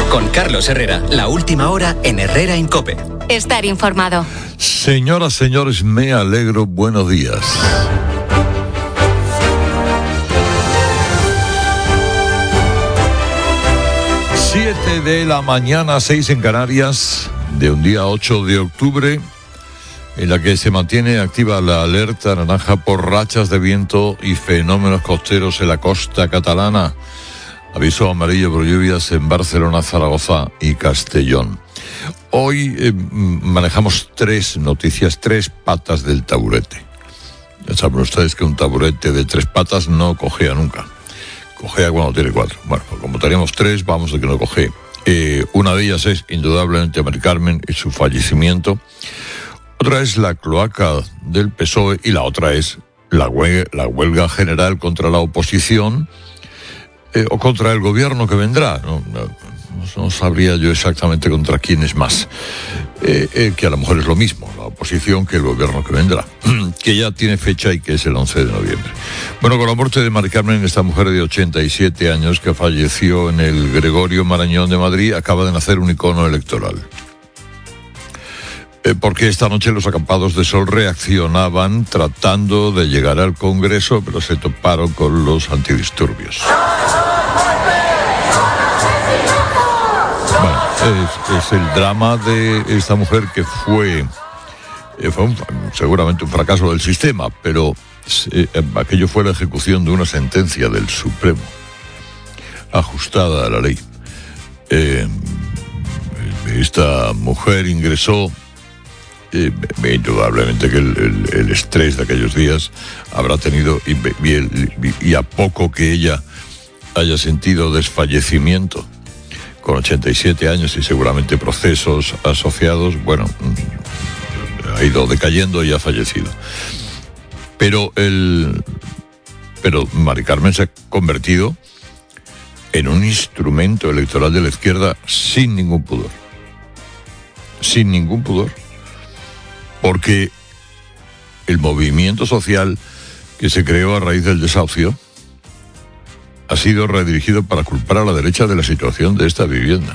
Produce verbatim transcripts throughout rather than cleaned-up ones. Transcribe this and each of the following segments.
Con Carlos Herrera, la última hora en Herrera en COPE. Estar informado. Señoras, señores, me alegro. Buenos días. Siete de la mañana, seis en Canarias, de un día ocho de octubre, en la que se mantiene activa la alerta naranja por rachas de viento y fenómenos costeros en la costa catalana. Aviso amarillo por lluvias en Barcelona, Zaragoza y Castellón. Hoy eh, manejamos tres noticias, tres patas del taburete. Ya saben ustedes que un taburete de tres patas no cojea nunca. Cojea cuando tiene cuatro. Bueno, pues como teníamos tres, vamos a que no coge. Eh, una de ellas es indudablemente Mari Carmen y su fallecimiento. Otra es la cloaca del P S O E y la otra es la huelga, la huelga general contra la oposición. Eh, o contra el gobierno que vendrá, no, no, no sabría yo exactamente contra quién es más, eh, eh, que a lo mejor es lo mismo, la oposición que el gobierno que vendrá, que ya tiene fecha y que es el once de noviembre. Bueno, con la muerte de Mari Carmen, esta mujer de ochenta y siete años que falleció en el Gregorio Marañón de Madrid, acaba de nacer un icono electoral. Eh, porque esta noche los acampados de sol reaccionaban tratando de llegar al Congreso, pero se toparon con los antidisturbios. Bueno, es, es el drama de esta mujer que fue, eh, fue un, seguramente un fracaso del sistema, pero eh, aquello fue la ejecución de una sentencia del Supremo, ajustada a la ley. Eh, esta mujer ingresó. Eh, indudablemente que el, el, el estrés de aquellos días habrá tenido, y, y, y a poco que ella haya sentido desfallecimiento, con ochenta y siete años y seguramente procesos asociados, bueno, ha ido decayendo y ha fallecido. Pero el, pero Mari Carmen se ha convertido en un instrumento electoral de la izquierda sin ningún pudor. Sin ningún pudor. Porque el movimiento social que se creó a raíz del desahucio ha sido redirigido para culpar a la derecha de la situación de esta vivienda.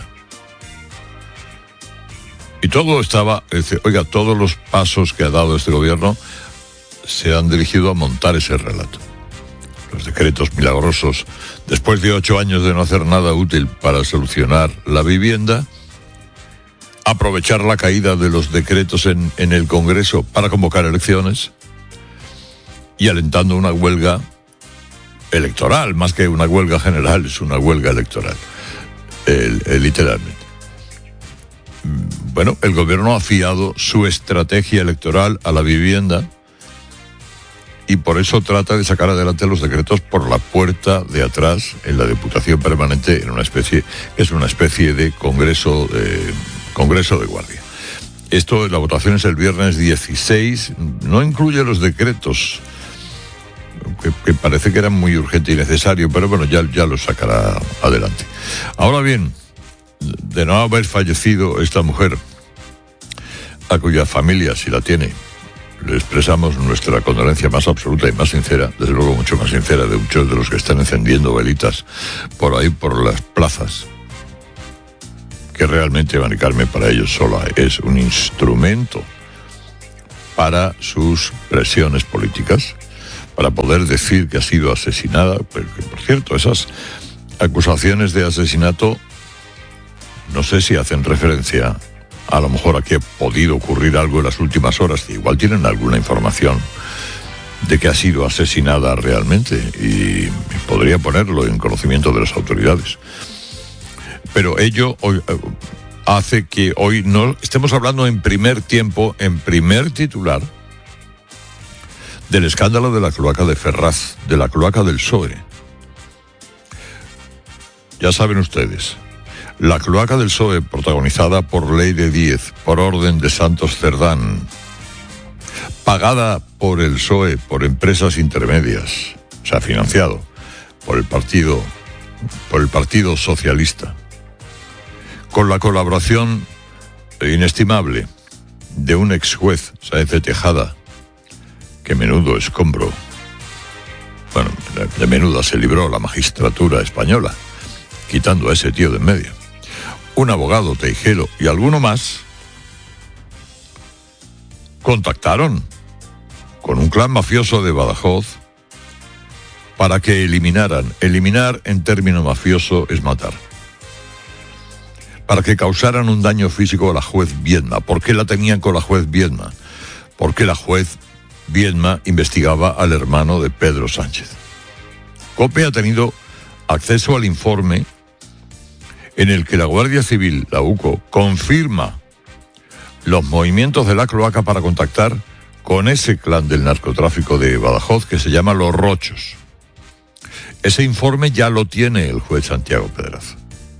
Y todo estaba, es decir, oiga, todos los pasos que ha dado este gobierno se han dirigido a montar ese relato. Los decretos milagrosos, después de ocho años de no hacer nada útil para solucionar la vivienda, aprovechar la caída de los decretos en, en el Congreso para convocar elecciones y alentando una huelga electoral, más que una huelga general, es una huelga electoral, el, el, literalmente. Bueno, el gobierno ha fiado su estrategia electoral a la vivienda y por eso trata de sacar adelante los decretos por la puerta de atrás en la Diputación Permanente, en una especie, es una especie de Congreso de... Congreso de Guardia. Esto, la votación es el viernes dieciséis, no incluye los decretos, que, que parece que eran muy urgente y necesario, pero bueno, ya, ya los sacará adelante. Ahora bien, de no haber fallecido esta mujer, a cuya familia, si la tiene, le expresamos nuestra condolencia más absoluta y más sincera, desde luego mucho más sincera de muchos de los que están encendiendo velitas por ahí, por las plazas, que realmente Mari Carmen para ellos sola es un instrumento para sus presiones políticas, para poder decir que ha sido asesinada, pero que, por cierto, esas acusaciones de asesinato no sé si hacen referencia a lo mejor a que ha podido ocurrir algo en las últimas horas, que igual tienen alguna información de que ha sido asesinada realmente y, y podría ponerlo en conocimiento de las autoridades. Pero ello hoy, hace que hoy no estemos hablando en primer tiempo, en primer titular, del escándalo de la cloaca de Ferraz, de la cloaca del P S O E. Ya saben ustedes, la cloaca del P S O E, protagonizada por Ley de Díez, por orden de Santos Cerdán, pagada por el P S O E, por empresas intermedias, o sea, financiado por el partido, por el Partido Socialista, con la colaboración inestimable de un ex juez, Sáenz de Tejada, que menudo escombro, bueno, de menuda se libró la magistratura española, quitando a ese tío de en medio. un abogado, Teijero, y alguno más, contactaron con un clan mafioso de Badajoz para que eliminaran. Eliminar en término mafioso es matar. Para que causaran un daño físico a la juez Viedma. ¿Por qué la tenían con la juez Viedma? Porque la juez Viedma investigaba al hermano de Pedro Sánchez. COPE ha tenido acceso al informe en el que la Guardia Civil, la UCO, confirma los movimientos de la cloaca para contactar con ese clan del narcotráfico de Badajoz que se llama Los Rochos. Ese informe ya lo tiene el juez Santiago Pedraza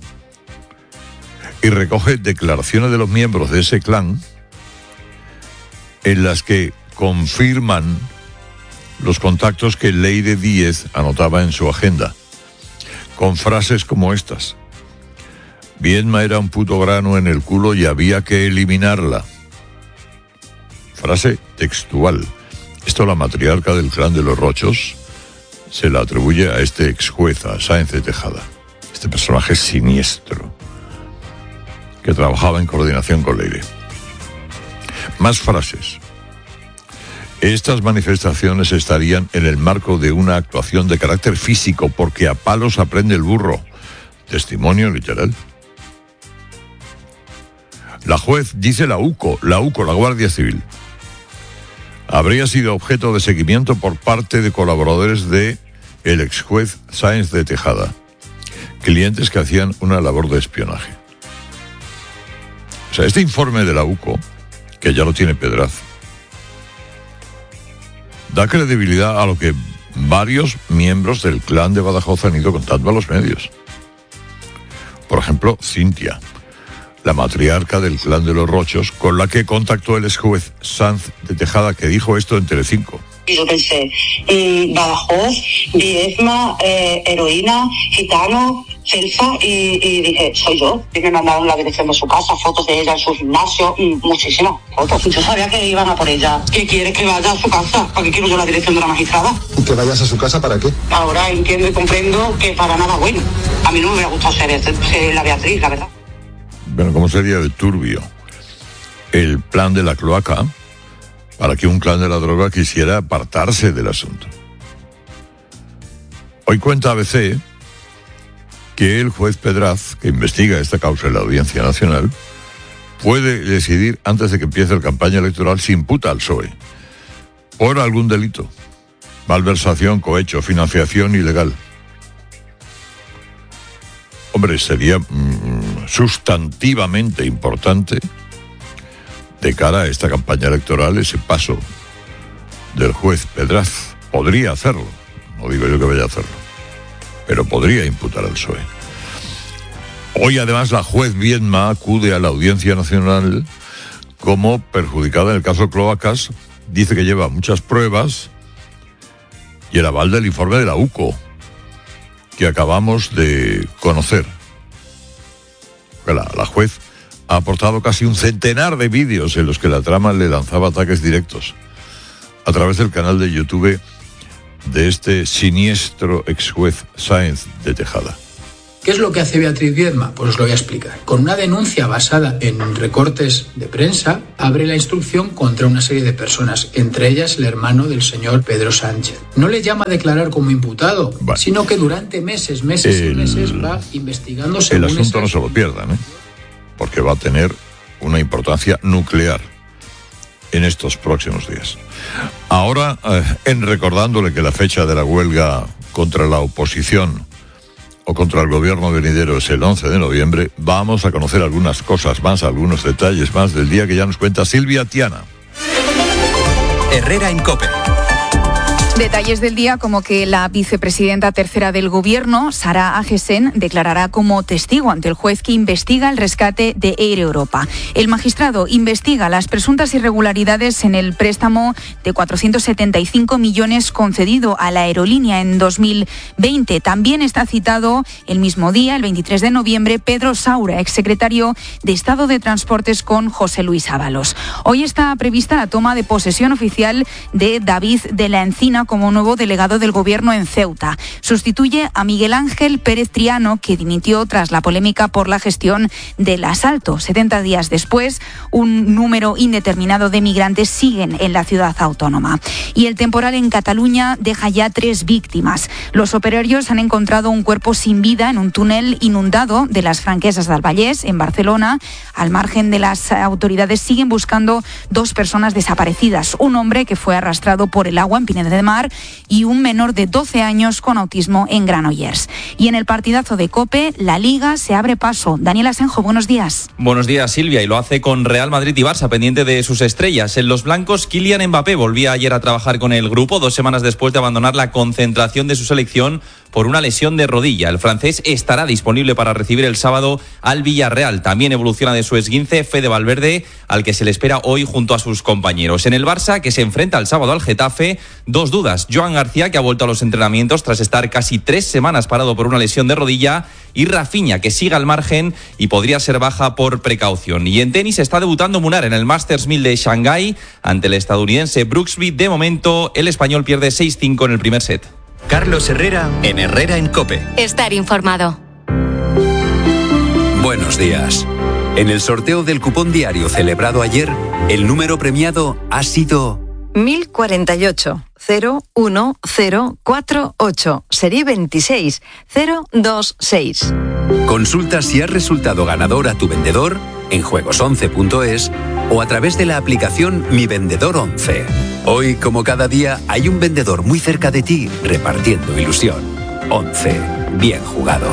y recoge declaraciones de los miembros de ese clan en las que confirman los contactos que Leire Díez anotaba en su agenda, con frases como estas: Viedma era un puto grano en el culo y había que eliminarla. Frase textual. Esto la matriarca del clan de Los Rochos se la atribuye a este ex juez, a Sáenz de Tejada, este personaje siniestro que trabajaba en coordinación con Leire. Más frases. Estas manifestaciones estarían en el marco de una actuación de carácter físico porque a palos aprende el burro. Testimonio literal. La juez, dice la UCO, la UCO, la Guardia Civil, habría sido objeto de seguimiento por parte de colaboradores de el ex juez Sáenz de Tejada, clientes que hacían una labor de espionaje. O sea, este informe de la UCO, que ya lo tiene Pedraza, da credibilidad a lo que varios miembros del clan de Badajoz han ido contando a los medios. Por ejemplo, Cintia, la matriarca del clan de Los Rochos, con la que contactó el ex juez Sáenz de Tejada, que dijo esto en Telecinco. Y yo pensé, mmm, Badajoz, Viedma, eh, heroína, gitano, Celsa, y, y dije, soy yo. Y me mandaron la dirección de su casa, fotos de ella en su gimnasio, mmm, muchísimas fotos. Yo sabía que iban a por ella. ¿Qué quieres que vaya a su casa? ¿Para qué quiero yo la dirección de la magistrada? ¿Y que vayas a su casa para qué? Ahora entiendo y comprendo que para nada bueno. A mí no me hubiera gustado ser, ser la Beatriz, la verdad. Bueno, ¿cómo sería de turbio el plan de la cloaca para que un clan de la droga quisiera apartarse del asunto? Hoy cuenta A B C que el juez Pedraz, que investiga esta causa en la Audiencia Nacional, puede decidir antes de que empiece la campaña electoral si imputa al P S O E por algún delito: malversación, cohecho, financiación ilegal. Hombre, sería mmm, sustantivamente importante de cara a esta campaña electoral ese paso del juez Pedraz. Podría hacerlo, no digo yo que vaya a hacerlo, pero podría imputar al P S O E. Hoy además la juez Viedma acude a la Audiencia Nacional como perjudicada en el caso Cloacas. Dice que lleva muchas pruebas y el aval del informe de la UCO que acabamos de conocer. La, la juez ha aportado casi un centenar de vídeos en los que la trama le lanzaba ataques directos a través del canal de YouTube de este siniestro ex juez Sáenz de Tejada. ¿Qué es lo que hace Beatriz Viedma? Pues os lo voy a explicar. Con una denuncia basada en recortes de prensa, abre la instrucción contra una serie de personas, entre ellas el hermano del señor Pedro Sánchez. No le llama a declarar como imputado, vale, sino que durante meses, meses el, y meses va investigando según el asunto. Esas... No se lo pierdan, ¿eh? Porque va a tener una importancia nuclear en estos próximos días. Ahora, eh, en recordándole que la fecha de la huelga contra la oposición o contra el gobierno venidero es el once de noviembre, vamos a conocer algunas cosas más, algunos detalles más del día que ya nos cuenta Silvia Tiana. Herrera en COPE. Detalles del día como que la vicepresidenta tercera del Gobierno, Sara Agesen, declarará como testigo ante el juez que investiga el rescate de Air Europa. El magistrado investiga las presuntas irregularidades en el préstamo de cuatrocientos setenta y cinco millones concedido a la aerolínea en dos mil veinte. También está citado el mismo día, el veintitrés de noviembre, Pedro Saura, exsecretario de Estado de Transportes con José Luis Ábalos. Hoy está prevista la toma de posesión oficial de David de la Encina nombra como nuevo delegado del Gobierno en Ceuta. Sustituye a Miguel Ángel Pérez Triano, que dimitió tras la polémica por la gestión del asalto. setenta días después, un número indeterminado de migrantes siguen en la ciudad autónoma. Y el temporal en Cataluña deja ya tres víctimas. Los operarios han encontrado un cuerpo sin vida en un túnel inundado de las Franquesas del Vallès, en Barcelona. Al margen de las autoridades siguen buscando dos personas desaparecidas. Un hombre que fue arrastrado por el agua en Pineda de Mar y un menor de doce años con autismo en Granollers. Y en el partidazo de COPE, la Liga se abre paso. Daniel Asenjo, buenos días. Buenos días, Silvia, y lo hace con Real Madrid y Barça, pendiente de sus estrellas. En los blancos, Kylian Mbappé volvía ayer a trabajar con el grupo, dos semanas después de abandonar la concentración de su selección por una lesión de rodilla. El francés estará disponible para recibir el sábado al Villarreal. También evoluciona de su esguince Fede Valverde, al que se le espera hoy junto a sus compañeros. En el Barça, que se enfrenta el sábado al Getafe, dos dudas. Joan García, que ha vuelto a los entrenamientos tras estar casi tres semanas parado por una lesión de rodilla, y Rafinha, que sigue al margen y podría ser baja por precaución. Y en tenis está debutando Munar en el Masters mil de Shanghái ante el estadounidense Brooksby. De momento, el español pierde seis cinco en el primer set. Carlos Herrera en Herrera en COPE. Estar informado. Buenos días. En el sorteo del cupón diario celebrado ayer, el número premiado ha sido mil cuarenta y ocho, cero uno cero cuatro ocho, serie veintiséis cero dos seis. Consulta si has resultado ganador a tu vendedor en juegos once punto es o a través de la aplicación Mi Vendedor once. Hoy, como cada día, hay un vendedor muy cerca de ti repartiendo ilusión. once. Bien jugado.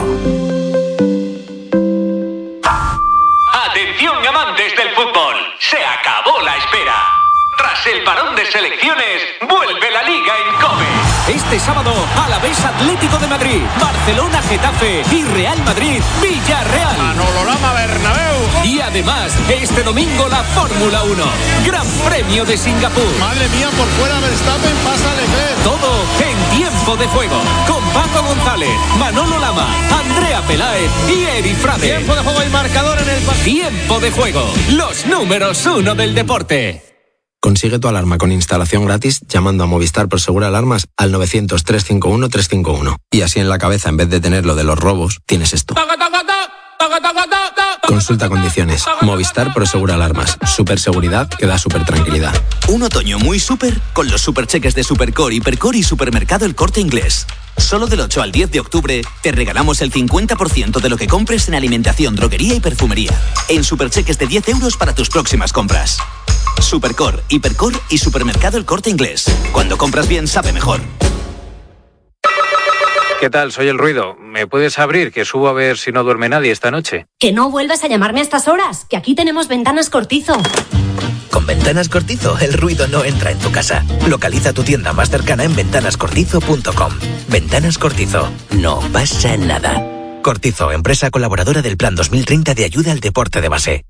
Atención, amantes del fútbol. Se acabó la espera. Tras el parón de selecciones, vuelve la Liga en COPE. Este sábado, Alavés Atlético de Madrid, Barcelona Getafe y Real Madrid Villarreal. Manolo Lama Bernabéu. Y además, este domingo la Fórmula uno. Gran Premio de Singapur. Madre mía, por fuera Verstappen, pasa Leclerc. Todo en tiempo de juego. Con Paco González, Manolo Lama, Andrea Peláez y Eri Frade. Tiempo de juego y marcador en el... Tiempo de juego. Los números uno del deporte. Consigue tu alarma con instalación gratis llamando a Movistar Prosegur Alarmas al novecientos, trescientos cincuenta y uno, trescientos cincuenta y uno. Y así en la cabeza, en vez de tener lo de los robos, tienes esto. Consulta condiciones. Movistar Prosegur Alarmas. Superseguridad que da super tranquilidad. Un otoño muy super con los supercheques de Supercore, Hipercore y Supermercado El Corte Inglés. Solo del ocho al diez de octubre te regalamos el cincuenta por ciento de lo que compres en alimentación, droguería y perfumería. En supercheques de diez euros para tus próximas compras. Supercore, Hipercore y Supermercado El Corte Inglés. Cuando compras bien, sabe mejor. ¿Qué tal? Soy El Ruido. ¿Me puedes abrir? Que subo a ver si no duerme nadie esta noche. Que no vuelvas a llamarme a estas horas, que aquí tenemos Ventanas Cortizo. Con Ventanas Cortizo, el ruido no entra en tu casa. Localiza tu tienda más cercana en ventanas cortizo punto com. Ventanas Cortizo. No pasa nada. Cortizo, empresa colaboradora del Plan dos mil treinta de ayuda al deporte de base.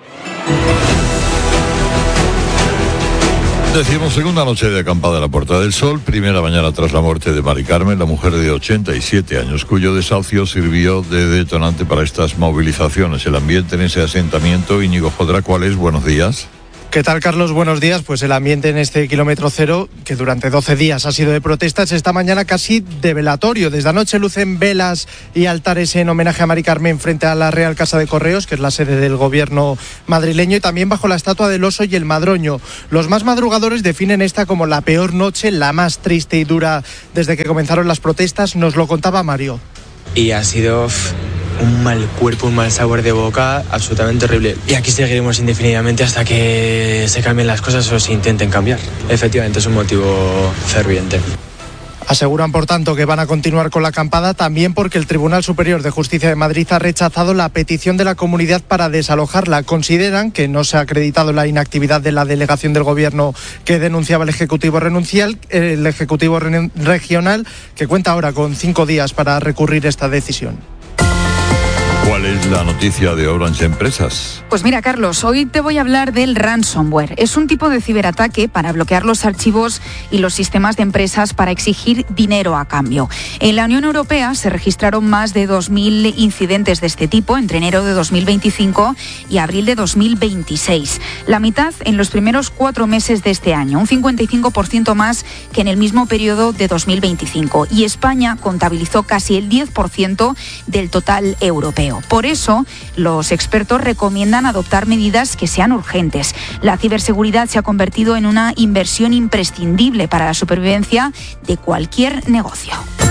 Decimos segunda noche de acampada en la Puerta del Sol, primera mañana tras la muerte de Mari Carmen, la mujer de ochenta y siete años, cuyo desahucio sirvió de detonante para estas movilizaciones. El ambiente en ese asentamiento, Íñigo Jodra, ¿cuál es? Buenos días. ¿Qué tal, Carlos? Buenos días. Pues el ambiente en este kilómetro cero, que durante doce días ha sido de protestas, esta mañana casi de velatorio. Desde anoche lucen velas y altares en homenaje a Mari Carmen frente a la Real Casa de Correos, que es la sede del gobierno madrileño, y también bajo la estatua del oso y el madroño. Los más madrugadores definen esta como la peor noche, la más triste y dura desde que comenzaron las protestas. Nos lo contaba Mario. Y ha sido un mal cuerpo, un mal sabor de boca absolutamente horrible. Y aquí seguiremos indefinidamente hasta que se cambien las cosas o se intenten cambiar. Efectivamente, es un motivo ferviente. Aseguran, por tanto, que van a continuar con la acampada, también porque el Tribunal Superior de Justicia de Madrid ha rechazado la petición de la comunidad para desalojarla. Consideran que no se ha acreditado la inactividad de la delegación del Gobierno que denunciaba el Ejecutivo Renuncial, el Ejecutivo Regional, que cuenta ahora con cinco días para recurrir esta decisión. ¿Cuál es la noticia de Orange Empresas? Pues mira, Carlos, hoy te voy a hablar del ransomware. Es un tipo de ciberataque para bloquear los archivos y los sistemas de empresas para exigir dinero a cambio. En la Unión Europea se registraron más de dos mil incidentes de este tipo entre enero de dos mil veinticinco y abril de dos mil veintiséis. La mitad en los primeros cuatro meses de este año, un cincuenta y cinco por ciento más que en el mismo periodo de dos mil veinticinco. Y España contabilizó casi el diez por ciento del total europeo. Por eso, los expertos recomiendan adoptar medidas que sean urgentes. La ciberseguridad se ha convertido en una inversión imprescindible para la supervivencia de cualquier negocio.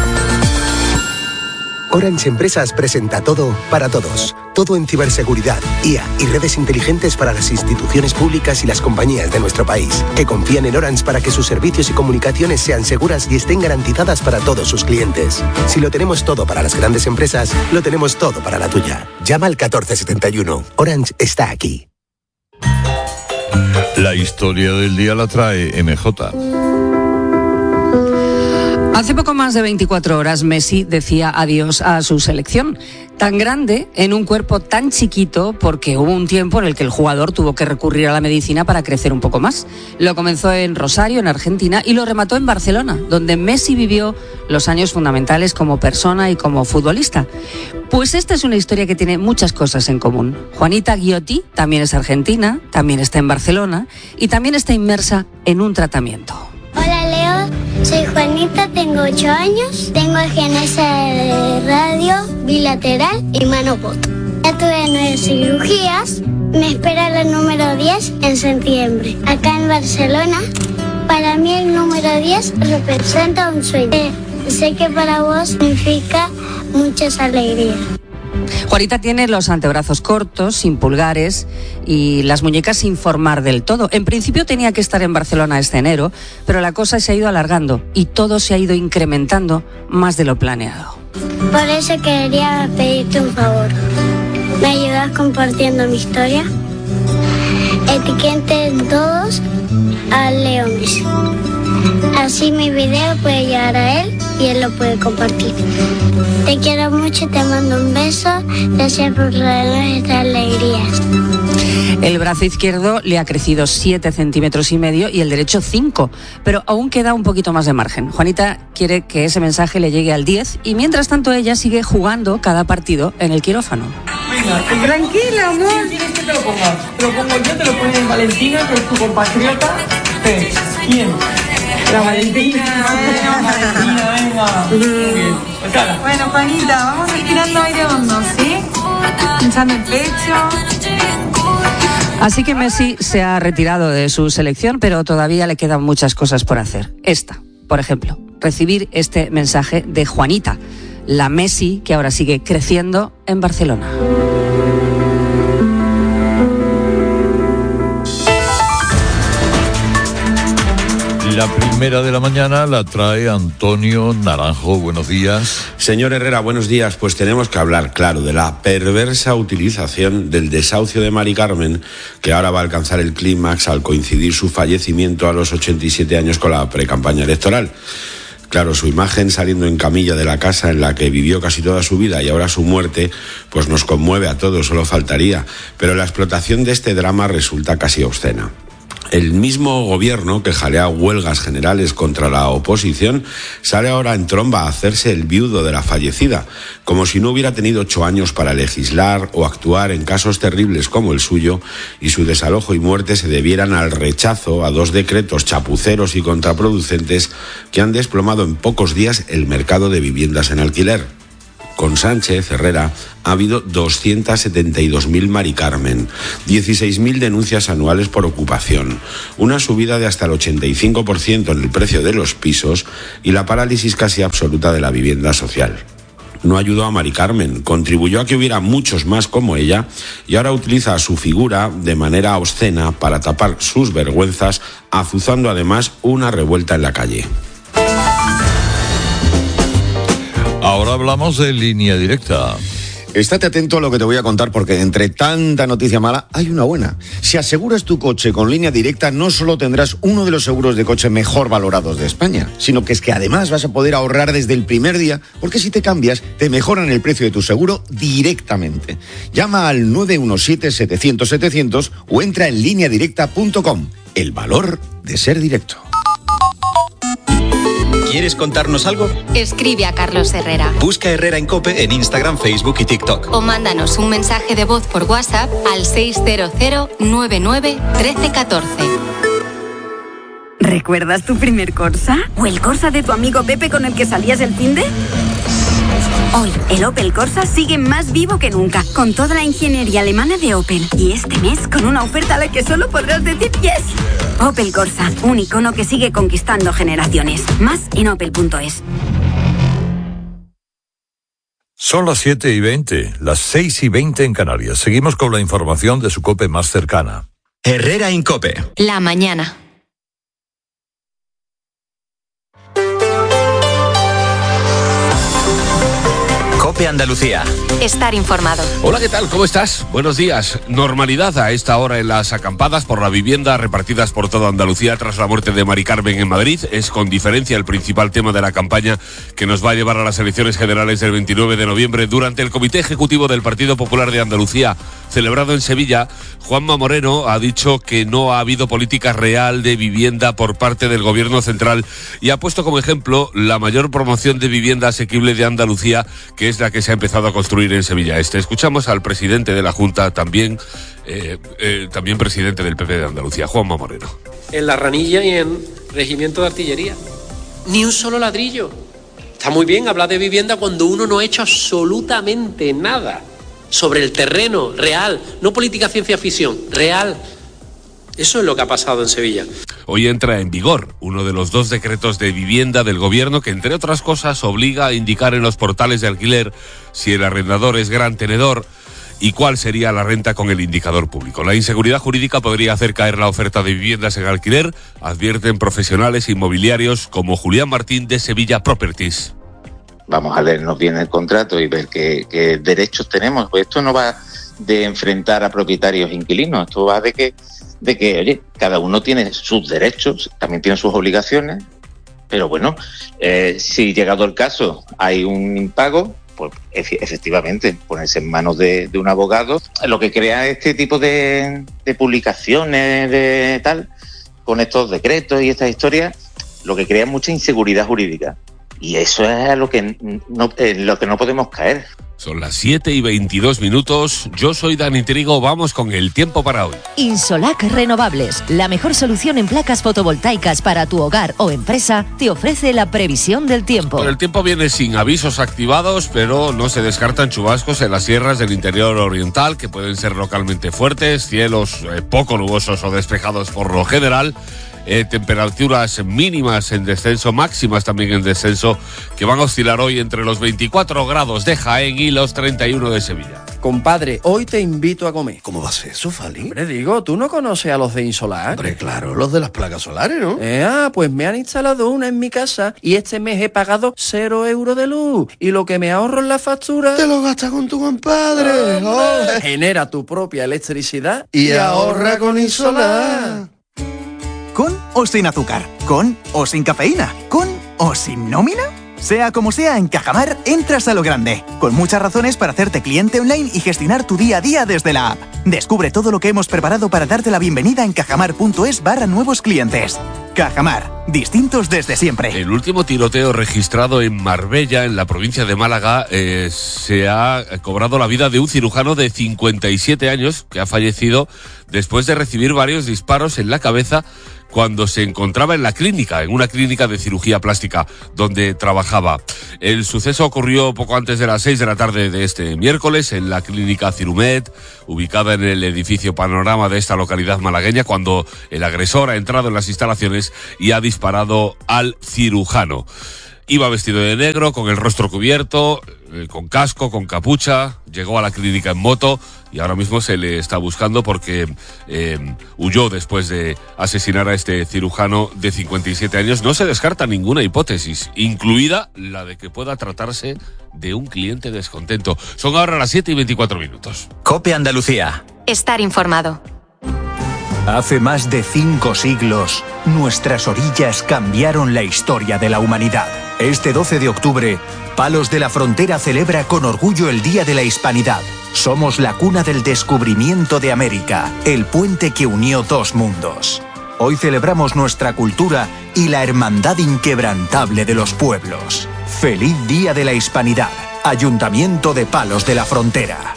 Orange Empresas presenta todo para todos. Todo en ciberseguridad, I A y redes inteligentes para las instituciones públicas y las compañías de nuestro país, que confían en Orange para que sus servicios y comunicaciones sean seguras y estén garantizadas para todos sus clientes. Si lo tenemos todo para las grandes empresas, lo tenemos todo para la tuya. Llama al catorce setenta y uno. Orange está aquí. La historia del día la trae M J. Hace poco más de veinticuatro horas Messi decía adiós a su selección. Tan grande en un cuerpo tan chiquito porque hubo un tiempo en el que el jugador tuvo que recurrir a la medicina para crecer un poco más. Lo comenzó en Rosario, en Argentina, y lo remató en Barcelona, donde Messi vivió los años fundamentales como persona y como futbolista. Pues esta es una historia que tiene muchas cosas en común. Juanita Ghiotti también es argentina, también está en Barcelona y también está inmersa en un tratamiento. Hola Leo, soy Juanita, tengo ocho años, tengo agenesia de radio, bilateral y mano bot. Ya tuve nueve cirugías, me espera la número diez en septiembre. Acá en Barcelona, para mí el número diez representa un sueño. Eh, sé que para vos significa muchas alegrías. Juanita tiene los antebrazos cortos, sin pulgares, y las muñecas sin formar del todo. En principio tenía que estar en Barcelona este enero, pero la cosa se ha ido alargando y todo se ha ido incrementando más de lo planeado. Por eso quería pedirte un favor. ¿Me ayudas compartiendo mi historia? Etiqueten todos a Leo Messi. Así mi video puede llegar a él y él lo puede compartir. Te quiero mucho, te mando un beso. Gracias por traernos estas alegrías. El brazo izquierdo le ha crecido siete centímetros y medio y el derecho cinco, pero aún queda un poquito más de margen. Juanita quiere que ese mensaje le llegue al diez y mientras tanto ella sigue jugando cada partido en el quirófano. Venga, tranquila, amor. ¿Quién quieres que te lo ponga? Te lo pongo yo, te lo pones Valentina, que es tu compatriota. ¿Quién? La Valentina. Bueno, Valentina, venga. Muy bien. Pues ala. Bueno, Juanita, vamos respirando aire hondo, ¿sí? Hinchando el pecho. Así que Messi se ha retirado de su selección, pero todavía le quedan muchas cosas por hacer. Esta, por ejemplo, recibir este mensaje de Juanita, la Messi que ahora sigue creciendo en Barcelona. La primera de la mañana la trae Antonio Naranjo. Buenos días. Señor Herrera, buenos días. Pues tenemos que hablar, claro, de la perversa utilización del desahucio de Mari Carmen, que ahora va a alcanzar el clímax al coincidir su fallecimiento a los ochenta y siete años con la precampaña electoral. Claro, su imagen saliendo en camilla de la casa en la que vivió casi toda su vida y ahora su muerte, pues nos conmueve a todos, solo faltaría. Pero la explotación de este drama resulta casi obscena. El mismo gobierno que jalea huelgas generales contra la oposición sale ahora en tromba a hacerse el viudo de la fallecida, como si no hubiera tenido ocho años para legislar o actuar en casos terribles como el suyo y su desalojo y muerte se debieran al rechazo a dos decretos chapuceros y contraproducentes que han desplomado en pocos días el mercado de viviendas en alquiler. Con Sánchez, Herrera, ha habido doscientas setenta y dos mil Mari Carmen, dieciséis mil denuncias anuales por ocupación, una subida de hasta el ochenta y cinco por ciento en el precio de los pisos y la parálisis casi absoluta de la vivienda social. No ayudó a Mari Carmen, contribuyó a que hubiera muchos más como ella y ahora utiliza su figura de manera obscena para tapar sus vergüenzas, azuzando además una revuelta en la calle. Ahora hablamos de Línea Directa. Estate atento a lo que te voy a contar porque entre tanta noticia mala hay una buena. Si aseguras tu coche con Línea Directa, no solo tendrás uno de los seguros de coche mejor valorados de España, sino que es que además vas a poder ahorrar desde el primer día, porque si te cambias, te mejoran el precio de tu seguro directamente. Llama al nueve uno siete, setecientos, setecientos o entra en línea directa punto com. El valor de ser directo. ¿Quieres contarnos algo? Escribe a Carlos Herrera. Busca Herrera en COPE en Instagram, Facebook y TikTok. O mándanos un mensaje de voz por WhatsApp al seis cero cero, nueve nueve, uno tres uno cuatro. ¿Recuerdas tu primer Corsa? ¿O el Corsa de tu amigo Pepe con el que salías el finde? Hoy, el Opel Corsa sigue más vivo que nunca, con toda la ingeniería alemana de Opel. Y este mes, con una oferta a la que solo podrás decir yes. Opel Corsa, un icono que sigue conquistando generaciones. Más en opel punto es. Son las siete y veinte, las seis y veinte en Canarias. Seguimos con la información de su COPE más cercana. Herrera en COPE. La mañana. COPE Andalucía. Estar informado. Hola, ¿qué tal? ¿Cómo estás? Buenos días. Normalidad a esta hora en las acampadas por la vivienda repartidas por toda Andalucía tras la muerte de Mari Carmen en Madrid. Es con diferencia el principal tema de la campaña que nos va a llevar a las elecciones generales del veintinueve de noviembre. Durante el Comité Ejecutivo del Partido Popular de Andalucía, celebrado en Sevilla, Juanma Moreno ha dicho que no ha habido política real de vivienda por parte del Gobierno central y ha puesto como ejemplo la mayor promoción de vivienda asequible de Andalucía, que es la que se ha empezado a construir en Sevilla Este. Escuchamos al presidente de la Junta, también, eh, eh, también presidente del P P de Andalucía, Juanma Moreno. En La Ranilla y en Regimiento de Artillería. Ni un solo ladrillo. Está muy bien hablar de vivienda cuando uno no ha hecho absolutamente nada sobre el terreno real, no política ciencia ficción, real. Eso es lo que ha pasado en Sevilla. Hoy entra en vigor uno de los dos decretos de vivienda del Gobierno que, entre otras cosas, obliga a indicar en los portales de alquiler si el arrendador es gran tenedor y cuál sería la renta con el indicador público. La inseguridad jurídica podría hacer caer la oferta de viviendas en alquiler, advierten profesionales inmobiliarios como Julián Martín de Sevilla Properties. Vamos a leernos bien el contrato y ver qué, qué derechos tenemos. Pues esto no va de enfrentar a propietarios e inquilinos, esto va de que de que, oye, cada uno tiene sus derechos, también tiene sus obligaciones, pero bueno, eh, si llegado el caso hay un impago, pues efectivamente ponerse en manos de, de un abogado. Lo que crea este tipo de, de publicaciones de tal, con estos decretos y estas historias, lo que crea es mucha inseguridad jurídica. Y eso es a lo que no, en lo que no podemos caer. Son las siete y veintidós minutos. Yo soy Dani Trigo. Vamos con el tiempo para hoy. Insolac Renovables, la mejor solución en placas fotovoltaicas para tu hogar o empresa, te ofrece la previsión del tiempo. Bueno, el tiempo viene sin avisos activados, pero no se descartan chubascos en las sierras del interior oriental, que pueden ser localmente fuertes, cielos eh, poco nubosos o despejados por lo general. Eh, temperaturas mínimas en descenso, máximas también en descenso, que van a oscilar hoy entre los veinticuatro grados de Jaén y los treinta y uno de Sevilla. Compadre, hoy te invito a comer. ¿Cómo va a ser eso, Fali? Hombre, digo, ¿tú no conoces a los de Insolac? Hombre, claro, los de las placas solares, ¿no? Eh, ah, pues me han instalado una en mi casa y este mes he pagado cero euros de luz. Y lo que me ahorro en la factura... Te lo gastas con tu compadre. Oh, genera tu propia electricidad y, y ahorra con Insolac. ¿Con o sin azúcar? ¿Con o sin cafeína? ¿Con o sin nómina? Sea como sea, en Cajamar entras a lo grande, con muchas razones para hacerte cliente online y gestionar tu día a día desde la app. Descubre todo lo que hemos preparado para darte la bienvenida en cajamar.es barra nuevos clientes. Cajamar, distintos desde siempre. El último tiroteo registrado en Marbella, en la provincia de Málaga, eh, se ha cobrado la vida de un cirujano de cincuenta y siete años que ha fallecido después de recibir varios disparos en la cabeza cuando se encontraba en la clínica, en una clínica de cirugía plástica donde trabajaba. El suceso ocurrió poco antes de las seis de la tarde de este miércoles en la clínica Cirumed, ubicada en el edificio Panorama de esta localidad malagueña, cuando el agresor ha entrado en las instalaciones y ha disparado al cirujano. Iba vestido de negro, con el rostro cubierto, eh, con casco, con capucha, llegó a la clínica en moto y ahora mismo se le está buscando porque eh, huyó después de asesinar a este cirujano de cincuenta y siete años. No se descarta ninguna hipótesis, incluida la de que pueda tratarse de un cliente descontento. Son ahora las siete y veinticuatro minutos. COPE Andalucía. Estar informado. Hace más de cinco siglos, nuestras orillas cambiaron la historia de la humanidad. Este doce de octubre, Palos de la Frontera celebra con orgullo el Día de la Hispanidad. Somos la cuna del descubrimiento de América, el puente que unió dos mundos. Hoy celebramos nuestra cultura y la hermandad inquebrantable de los pueblos. ¡Feliz Día de la Hispanidad! Ayuntamiento de Palos de la Frontera.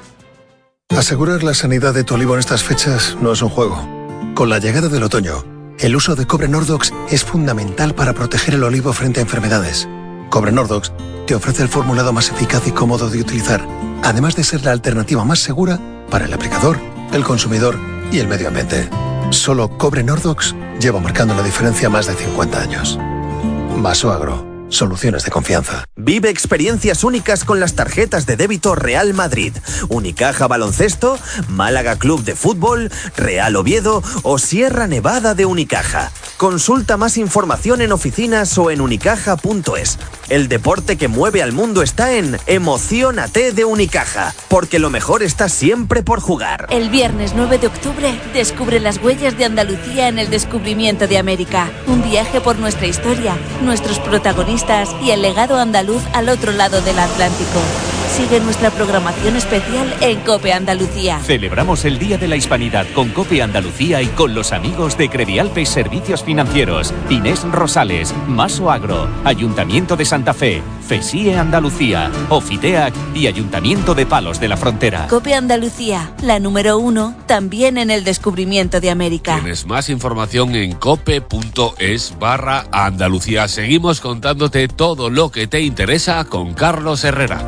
Asegurar la sanidad de tu olivo en estas fechas no es un juego. Con la llegada del otoño, el uso de cobre Nordox es fundamental para proteger el olivo frente a enfermedades. Cobre Nordox te ofrece el formulado más eficaz y cómodo de utilizar, además de ser la alternativa más segura para el aplicador, el consumidor y el medio ambiente. Solo Cobre Nordox lleva marcando la diferencia más de cincuenta años. Masoagro. Soluciones de confianza. Vive experiencias únicas con las tarjetas de débito Real Madrid, Unicaja Baloncesto, Málaga Club de Fútbol, Real Oviedo o Sierra Nevada de Unicaja. Consulta más información en oficinas o en unicaja punto es. El deporte que mueve al mundo está en Emociónate de Unicaja, porque lo mejor está siempre por jugar. El viernes nueve de octubre, descubre las huellas de Andalucía en el descubrimiento de América. Un viaje por nuestra historia, nuestros protagonistas y el legado andaluz al otro lado del Atlántico. Sigue nuestra programación especial en COPE Andalucía. Celebramos el Día de la Hispanidad con COPE Andalucía y con los amigos de Credialpes Servicios Financieros, Inés Rosales, Maso Agro, Ayuntamiento de Santa Fe, FESIE Andalucía, Ofiteac y Ayuntamiento de Palos de la Frontera. COPE Andalucía, la número uno, también en el descubrimiento de América. Tienes más información en cope.es barra Andalucía. Seguimos contándote todo lo que te interesa con Carlos Herrera.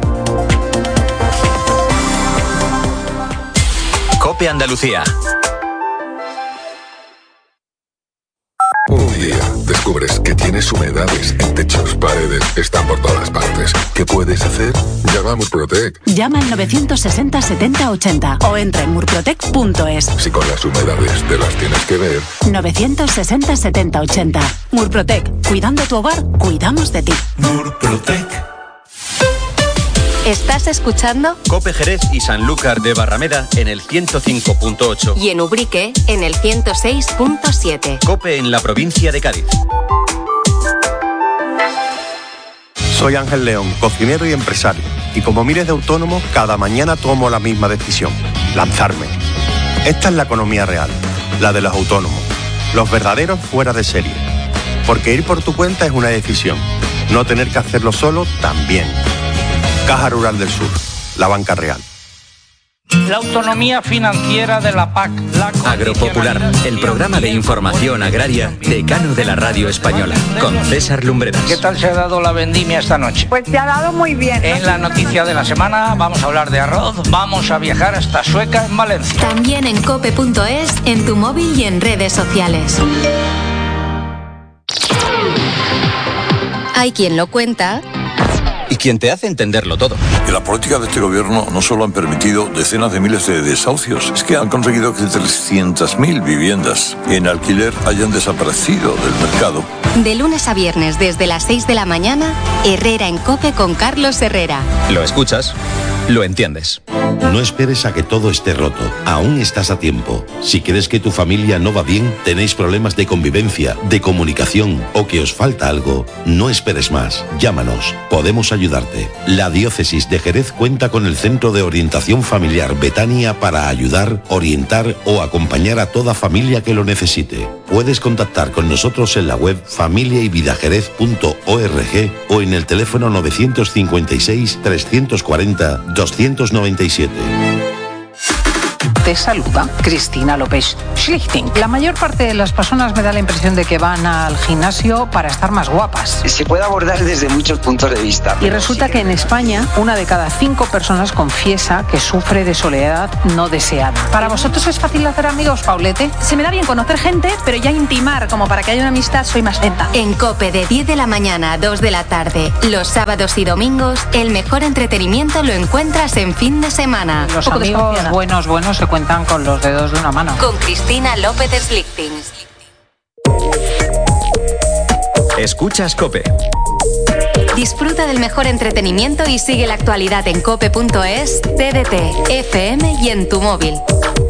COPE Andalucía. Un día descubres que tienes humedades en techos, paredes, están por todas partes. ¿Qué puedes hacer? Llama a Murprotec. Llama al novecientos sesenta setenta ochenta o entra en murprotec punto es. Si con las humedades te las tienes que ver. novecientos sesenta setenta ochenta. Murprotec. Cuidando tu hogar, cuidamos de ti. Murprotec. ¿Estás escuchando? COPE Jerez y Sanlúcar de Barrameda en el ciento cinco punto ocho. Y en Ubrique en el ciento seis punto siete. COPE en la provincia de Cádiz. Soy Ángel León, cocinero y empresario. Y como miles de autónomos, cada mañana tomo la misma decisión: lanzarme. Esta es la economía real, la de los autónomos, los verdaderos fuera de serie. Porque ir por tu cuenta es una decisión. No tener que hacerlo solo también. Caja Rural del Sur, la banca real. La autonomía financiera de la P A C. La Agropopular, el programa de información agraria decano de la radio española, con César Lumbreras. ¿Qué tal se ha dado la vendimia esta noche? Pues se ha dado muy bien, ¿no? En la noticia de la semana vamos a hablar de arroz, vamos a viajar hasta Sueca en Valencia. También en cope punto es, en tu móvil y en redes sociales. Hay quien lo cuenta y quien te hace entenderlo todo. Y la política de este gobierno no solo han permitido decenas de miles de desahucios, es que han conseguido que trescientas mil viviendas en alquiler hayan desaparecido del mercado. De lunes a viernes desde las seis de la mañana, Herrera en COPE con Carlos Herrera. Lo escuchas, lo entiendes. No esperes a que todo esté roto. Aún estás a tiempo. Si crees que tu familia no va bien, tenéis problemas de convivencia, de comunicación o que os falta algo, no esperes más. Llámanos. Podemos ayudarte. La Diócesis de Jerez cuenta con el Centro de Orientación Familiar Betania para ayudar, orientar o acompañar a toda familia que lo necesite. Puedes contactar con nosotros en la web familia y vida jerez punto org o en el teléfono novecientos cincuenta y seis trescientos cuarenta doscientos noventa y siete. Te saluda Cristina López Schlichting. La mayor parte de las personas me da la impresión de que van al gimnasio para estar más guapas. Se puede abordar desde muchos puntos de vista. Y resulta que en España una de cada cinco personas confiesa que sufre de soledad no deseada. ¿Para vosotros es fácil hacer amigos, Paulete? Se me da bien conocer gente, pero ya intimar como para que haya una amistad soy más lenta. En COPE de diez de la mañana a dos de la tarde, los sábados y domingos, el mejor entretenimiento lo encuentras en fin de semana. Los amigos buenos, buenos se cuentan con los dedos de una mano. Con Cristina López Slichting. Escuchas COPE. Disfruta del mejor entretenimiento y sigue la actualidad en cope punto es, T D T, F M y en tu móvil.